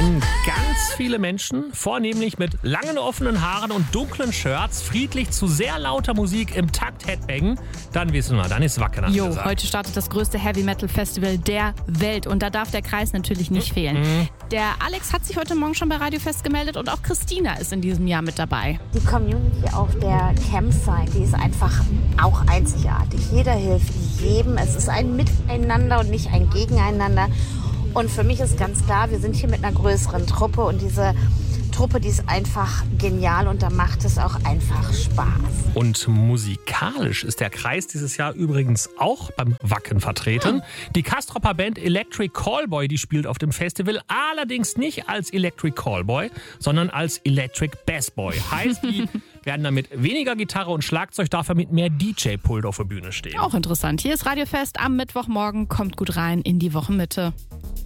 Wenn ganz viele Menschen, vornehmlich mit langen offenen Haaren und dunklen Shirts, friedlich zu sehr lauter Musik im Takt headbangen, dann wissen wir, dann ist Wacken angesagt. Heute startet das größte Heavy-Metal-Festival der Welt und da darf der Kreis natürlich nicht fehlen. Der Alex hat sich heute Morgen schon bei Radio Fest gemeldet und auch Christina ist in diesem Jahr mit dabei. Die Community auf der Campsite, die ist einfach auch einzigartig. Jeder hilft jedem. Es ist ein Miteinander und nicht ein Gegeneinander. Und für mich ist ganz klar, wir sind hier mit einer größeren Truppe und diese Truppe, die ist einfach genial und da macht es auch einfach Spaß. Und musikalisch ist der Kreis dieses Jahr übrigens auch beim Wacken vertreten. Die Castropper Band Electric Callboy, die spielt auf dem Festival, allerdings nicht als Electric Callboy, sondern als Electric Bassboy. Heißt, die werden damit weniger Gitarre und Schlagzeug, dafür mit mehr DJ-Pult auf der Bühne stehen. Auch interessant. Hier ist Radio Fest am Mittwochmorgen. Kommt gut rein in die Wochenmitte.